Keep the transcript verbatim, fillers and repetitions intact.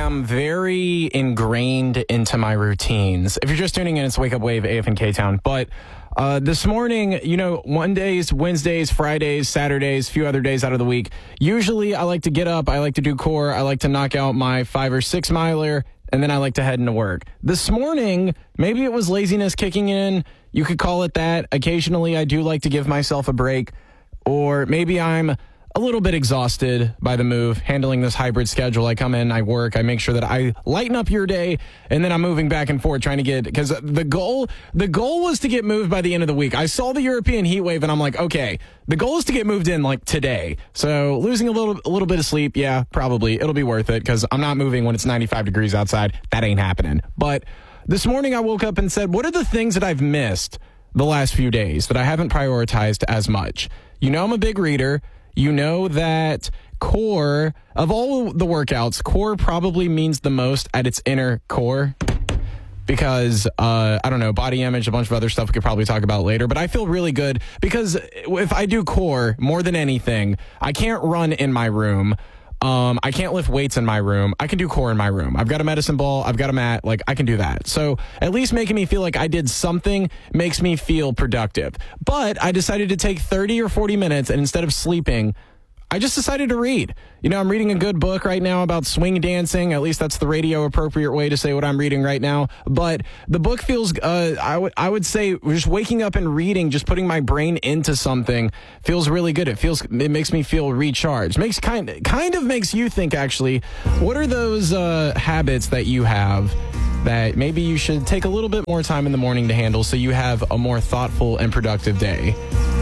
am very ingrained into my routines. If you're just tuning in, it's Wake Up Wave, A F and K-Town. But uh, this morning, you know, Mondays, Wednesdays, Fridays, Saturdays, a few other days out of the week, usually I like to get up, I like to do core, I like to knock out my five or six miler, and then I like to head into work. This morning, maybe it was laziness kicking in. You could call it that. Occasionally, I do like to give myself a break. Or maybe I'm a little bit exhausted by the move, handling this hybrid schedule. I come in, I work, I make sure that I lighten up your day, and then I'm moving back and forth trying to get, because the goal, the goal was to get moved by the end of the week. I saw the European heat wave, and I'm like, okay, the goal is to get moved in like today. So losing a little, a little bit of sleep, yeah, probably. It'll be worth it, because I'm not moving when it's ninety-five degrees outside. That ain't happening. But this morning I woke up and said, what are the things that I've missed the last few days that I haven't prioritized as much? You know, I'm a big reader. You know that core, of all the workouts, core probably means the most at its inner core. Because, uh, I don't know, body image, a bunch of other stuff we could probably talk about later. But I feel really good because if I do core more than anything, I can't run in my room. Um, I can't lift weights in my room. I can do core in my room. I've got a medicine ball. I've got a mat. Like, I can do that. So at least making me feel like I did something makes me feel productive. But I decided to take thirty or forty minutes, and instead of sleeping, I just decided to read. You know, I'm reading a good book right now about swing dancing. At least that's the radio appropriate way to say what I'm reading right now. But the book feels, uh, I would I would say just waking up and reading, just putting my brain into something feels really good. It feels, it makes me feel recharged. Makes kind, kind of makes you think, actually, what are those uh, habits that you have that maybe you should take a little bit more time in the morning to handle so you have a more thoughtful and productive day?